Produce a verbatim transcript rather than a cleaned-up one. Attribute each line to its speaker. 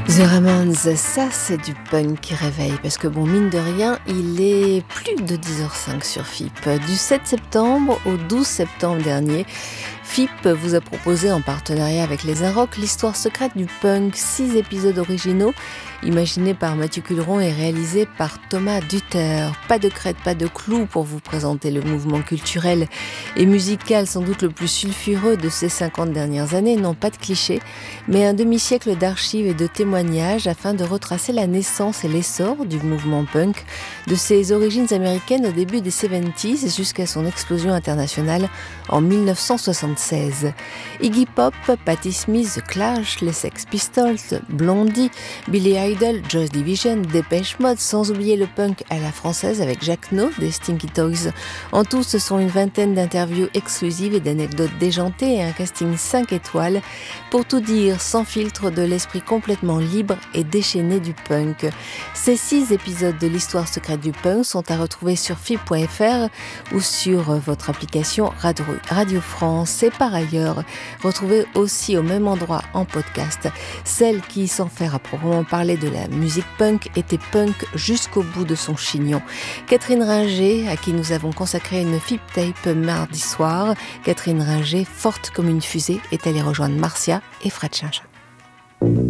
Speaker 1: The Ramones, ça c'est du punk qui réveille, parce que bon, mine de rien, il est plus de dix heures zéro cinq sur F I P. Du sept septembre au douze septembre dernier, F I P vous a proposé en partenariat avec les Inrocks l'histoire secrète du punk, six épisodes originaux, imaginés par Mathieu Culeron et réalisés par Thomas Duterre. Pas de crête, pas de clou pour vous présenter le mouvement culturel et musical sans doute le plus sulfureux de ces cinquante dernières années, non pas de clichés, mais un demi-siècle d'archives et de témoignages afin de retracer la naissance et l'essor du mouvement punk, de ses origines américaines au début des soixante-dix jusqu'à son explosion internationale en dix-neuf cent soixante-seize. Iggy Pop, Patti Smith, The Clash, les Sex Pistols, Blondie, Billy Idol, Joy Division, Dépêche Mode, sans oublier le punk à la française avec Jacques No des Stinky Toys. En tout, ce sont une vingtaine d'interviews exclusives et d'anecdotes déjantées et un casting cinq étoiles pour tout dire, sans filtre, de l'esprit complètement libre et déchaîné du punk. Ces six épisodes de l'histoire secrète du punk sont à retrouver sur F I P point F R ou sur votre application Radio, Radio France. Et par ailleurs, retrouvez aussi au même endroit en podcast celle qui, sans faire à proprement parler de la musique punk, était punk jusqu'au bout de son chignon. Catherine Ringer, à qui nous avons consacré une F I P Tape mardi soir. Catherine Ringer, forte comme une fusée, est allée rejoindre Marcia et Fred Chinchin.